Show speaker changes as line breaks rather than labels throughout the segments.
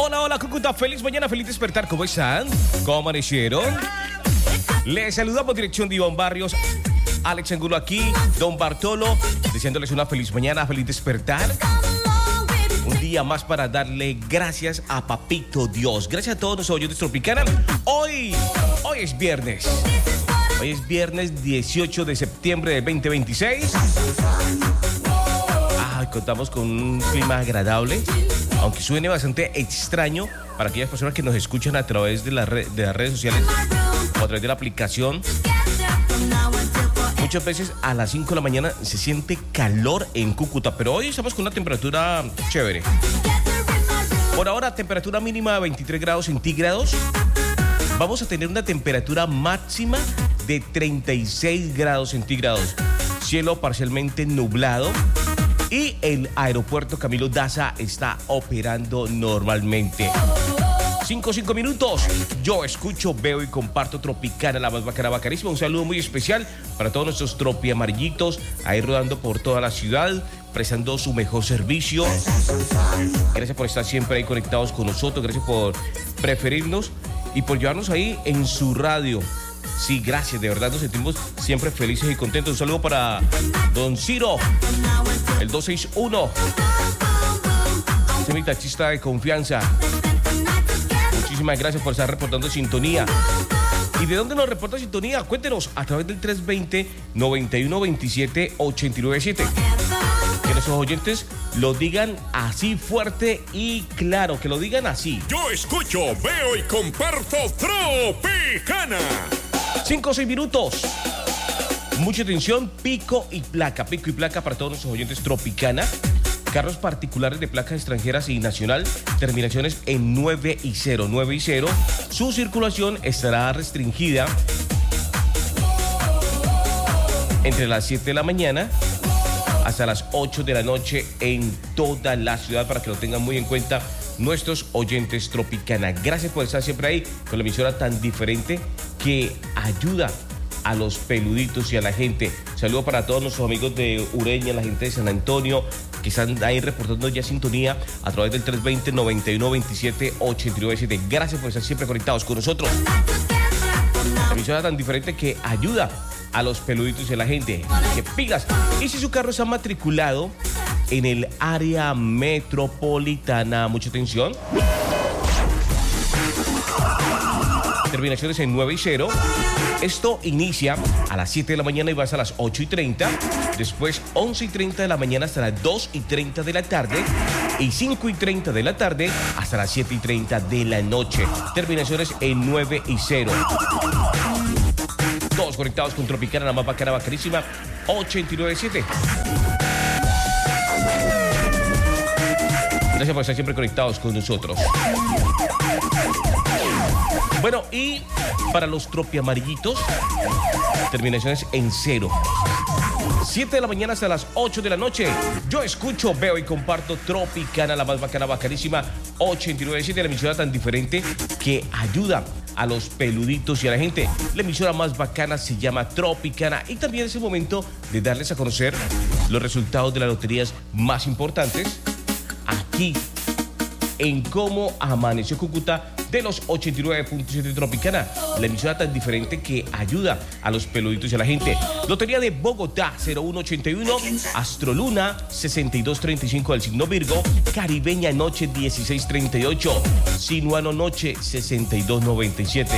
Hola, hola, Cúcuta. Feliz mañana, feliz despertar. ¿Cómo están? ¿Cómo amanecieron? Les saludamos dirección de Iván Barrios. Alex Angulo aquí, Don Bartolo, deseándoles una feliz mañana, feliz despertar. Un día más para darle gracias a Papito Dios. Gracias a todos nuestros oyentes Tropicana. Hoy es viernes. Hoy es viernes 18 de septiembre de 2026. Contamos con un clima agradable, aunque suene bastante extraño para aquellas personas que nos escuchan a través de las redes sociales o a través de la aplicación. Muchas veces a las 5 de la mañana se siente calor en Cúcuta, pero hoy estamos con una temperatura chévere. Por ahora, temperatura mínima de 23 grados centígrados. Vamos a tener una temperatura máxima de 36 grados centígrados. Cielo parcialmente nublado. Y el aeropuerto Camilo Daza está operando normalmente. 5 minutos. Yo escucho, veo y comparto Tropicana, la más bacana, bacanísima. Un saludo muy especial para todos nuestros tropi amarillitos ahí rodando por toda la ciudad, prestando su mejor servicio. Gracias por estar siempre ahí conectados con nosotros. Gracias por preferirnos y por llevarnos ahí en su radio. Sí, gracias, de verdad nos sentimos siempre felices y contentos. Un saludo para Don Ciro, el 261. Ese es mi taxista de confianza. Muchísimas gracias por estar reportando sintonía. ¿Y de dónde nos reporta sintonía? Cuéntenos a través del 320-9127-897. Que nuestros oyentes lo digan así fuerte y claro, que lo digan así.
Yo escucho, veo y comparto Tropicana.
5 o 6 minutos. Mucha atención, pico y placa para todos nuestros oyentes Tropicana. Carros particulares de placas extranjeras y nacional, terminaciones en 9 y 0. Su circulación estará restringida entre las 7 de la mañana hasta las 8 de la noche en toda la ciudad, para que lo tengan muy en cuenta nuestros oyentes Tropicana. Gracias por estar siempre ahí con la emisora tan diferente que ayuda a los peluditos y a la gente. Saludo para todos nuestros amigos de Ureña, la gente de San Antonio, que están ahí reportando ya sintonía a través del 320-9127-897. Gracias por estar siempre conectados con nosotros. La emisora tan diferente que ayuda a los peluditos y a la gente. Que pilas. Y si su carro está matriculado en el área metropolitana, mucha atención. Terminaciones en 9 y 0. Esto inicia a las 7 de la mañana y va hasta las 8 y 30. Después 11 y 30 de la mañana hasta las 2 y 30 de la tarde. Y 5 y 30 de la tarde hasta las 7 y 30 de la noche. Terminaciones en 9 y 0. Todos conectados con Tropicana, la más bacana, bacanísima, 897. Gracias por estar siempre conectados con nosotros. Bueno, y para los tropi amarillitos, terminaciones en 0. 7 de la mañana hasta las 8 de la noche. Yo escucho, veo y comparto Tropicana, la más bacana, bacanísima, 897, la emisora tan diferente que ayuda a los peluditos y a la gente. La emisora más bacana se llama Tropicana, y también es el momento de darles a conocer los resultados de las loterías más importantes aquí en Cómo Amaneció Cúcuta de los 89.7 Tropicana, la emisora tan diferente que ayuda a los peluditos y a la gente. Lotería de Bogotá 0181, Astroluna 6235 del signo Virgo, Caribeña Noche 1638, Sinuano Noche 6297,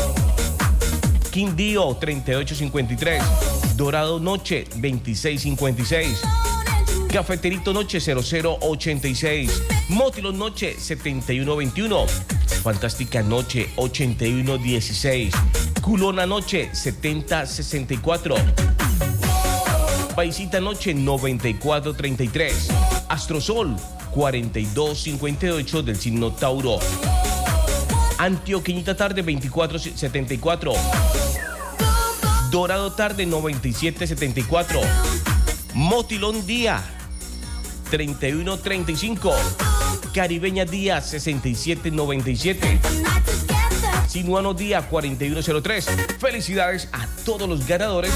Quindío 3853, Dorado Noche 2656, Cafeterito Noche 0086, Motilón Noche 7121, Fantástica Noche 8116, Culona Noche 7064, Paisita Noche 9433, Astrosol 4258 del signo Tauro, Antioqueñita Tarde 2474, Dorado Tarde 9774, Motilón Día 3135, Caribeña Día 6797, Sinuano Día 4103. Felicidades a todos los ganadores.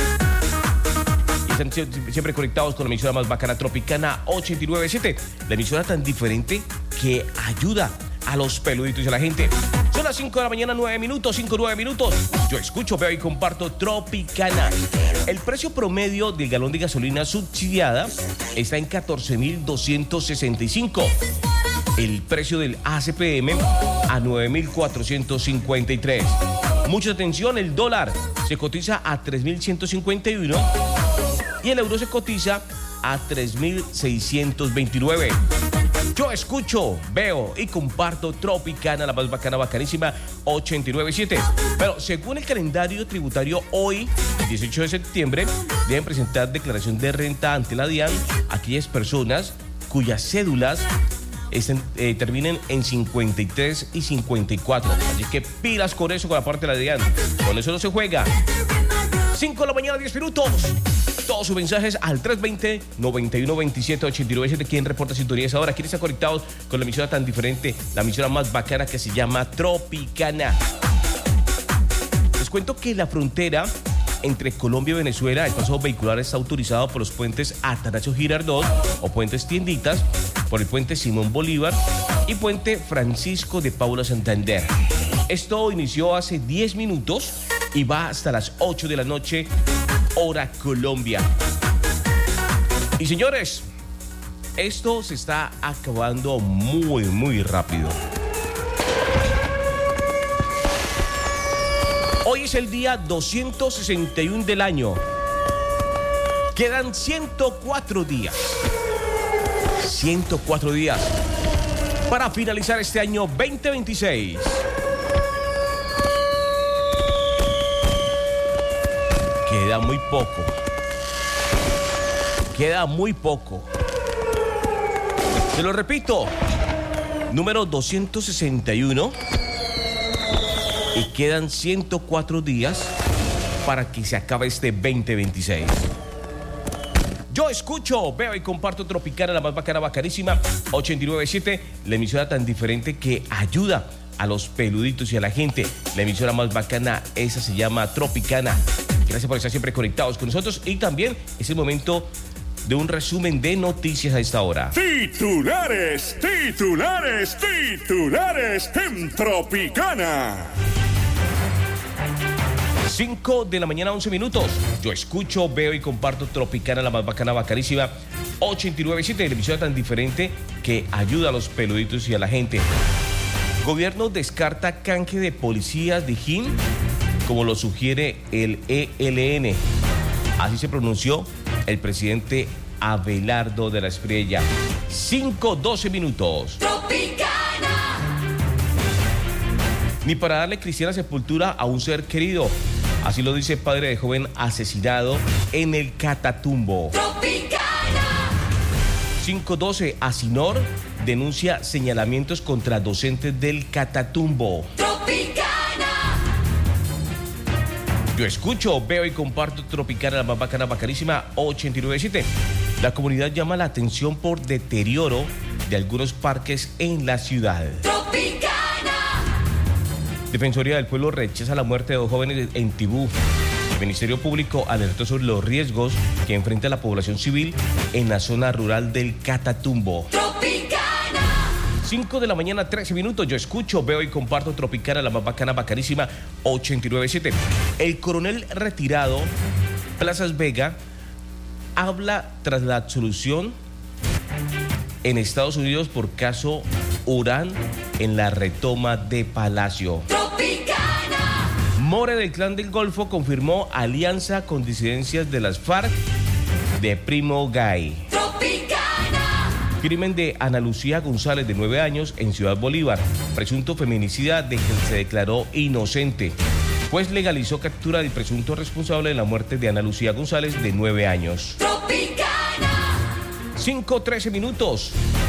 Y están siempre conectados con la emisora más bacana Tropicana 897. La emisora tan diferente que ayuda a los peluditos y a la gente. Son las 5 de la mañana, 9 minutos. Yo escucho, veo y comparto Tropicana. El precio promedio del galón de gasolina subsidiada está en 14.265. El precio del ACPM a 9.453. Mucha atención, el dólar se cotiza a 3.151 y el euro se cotiza a 3.629. Yo escucho, veo y comparto Tropicana, la más bacana, bacanísima, 89.7. Pero según el calendario tributario, hoy, 18 de septiembre, deben presentar declaración de renta ante la DIAN aquellas personas cuyas cédulas terminen en 53 y 54. Así que pilas con eso, con la parte de la DIAN. Con eso no se juega. 5 de la mañana, 10 minutos. Todos sus mensajes al 320-9127-897. ¿Quién reporta sintonías ahora? ¿Quién está conectados con la emisora tan diferente? La emisora más bacana que se llama Tropicana. Les cuento que la frontera entre Colombia y Venezuela, el paso vehicular está autorizado por los puentes Atanasio Girardot o puentes Tienditas, por el puente Simón Bolívar y puente Francisco de Paula Santander. Esto inició hace 10 minutos y va hasta las 8 de la noche, hora Colombia. Y señores, esto se está acabando muy rápido. Hoy es el día 261 del año. Quedan 104 días. 104 días para finalizar este año 2026. Queda muy poco. Queda muy poco. Se lo repito. Número 261. Y quedan 104 días para que se acabe este 2026. Yo escucho, veo y comparto Tropicana, la más bacana, bacanísima, 89.7, la emisora tan diferente que ayuda a los peluditos y a la gente. La emisora más bacana, esa se llama Tropicana. Gracias por estar siempre conectados con nosotros y también es el momento de un resumen de noticias a esta hora.
Titulares en Tropicana.
5 de la mañana, 11 minutos. Yo escucho, veo y comparto Tropicana, la más bacana, bacanísima, 89.7, la emisora tan diferente que ayuda a los peluditos y a la gente. Gobierno descarta canje de policías de JIN, como lo sugiere el ELN. Así se pronunció el presidente Abelardo de la Espriella. 5:12 minutos.
Tropicana.
Ni para darle cristiana sepultura a un ser querido. Así lo dice padre de joven asesinado en el Catatumbo.
Tropicana.
5:12. Asinor denuncia señalamientos contra docentes del Catatumbo.
Tropicana.
Yo escucho, veo y comparto Tropicana, la más bacana, bacanísima, 89.7. La comunidad llama la atención por deterioro de algunos parques en la ciudad.
Tropicana.
Defensoría del Pueblo rechaza la muerte de 2 jóvenes en Tibú. El Ministerio Público alertó sobre los riesgos que enfrenta la población civil en la zona rural del Catatumbo.
Tropicana.
5 de la mañana, 13 minutos. Yo escucho, veo y comparto Tropicana, la más bacana, bacanísima, 89.7. El coronel retirado, Plazas Vega, habla tras la absolución en Estados Unidos por caso Urán en la retoma de Palacio.
Tropicana.
More del Clan del Golfo confirmó alianza con disidencias de las FARC de Primo Gay.
Tropicana.
Crimen de Ana Lucía González, de 9 años, en Ciudad Bolívar. Presunto feminicida de quien se declaró inocente. Juez legalizó captura del presunto responsable de la muerte de Ana Lucía González, de 9 años.
Tropicana.
5:13 minutos.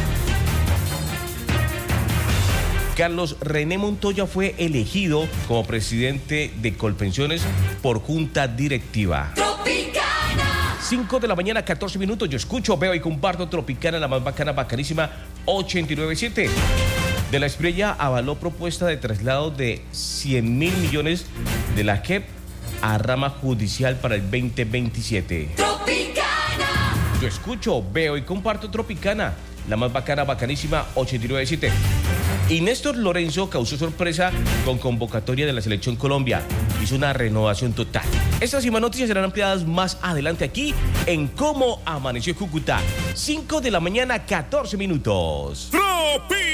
Carlos René Montoya fue elegido como presidente de Colpensiones por junta directiva.
Tropicana.
5 de la mañana, 14 minutos. Yo escucho, veo y comparto Tropicana, la más bacana, bacanísima, 89.7. De la Espriella avaló propuesta de traslado de 100.000 millones de la JEP a rama judicial para el 2027.
Tropicana.
Yo escucho, veo y comparto Tropicana, la más bacana, bacanísima, 89.7. Y Néstor Lorenzo causó sorpresa con convocatoria de la Selección Colombia. Hizo una renovación total. Estas y más noticias serán ampliadas más adelante aquí en Cómo Amaneció Cúcuta. 5 de la mañana, 14 minutos.
Tropi.